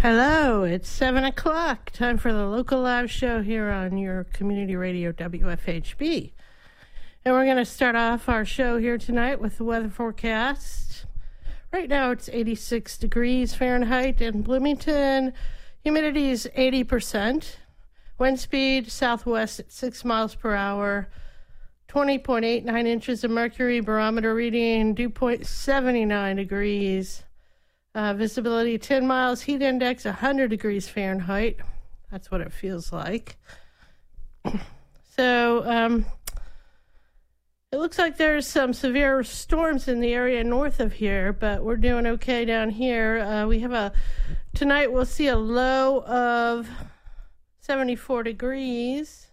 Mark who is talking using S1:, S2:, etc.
S1: Hello, it's 7 o'clock. Time for the local live show here on your community radio WFHB. And we're going to start off our show here tonight with the weather forecast. Right now it's 86 degrees Fahrenheit in Bloomington. Humidity is 80%. Wind speed southwest at 6 miles per hour. 20.89 inches of mercury. Barometer reading dew point 79 degrees. Visibility 10 miles, heat index 100 degrees Fahrenheit. That's what it feels like. So it looks like there's some severe storms in the area north of here, but we're doing okay down here. Tonight we'll see a low of 74 degrees.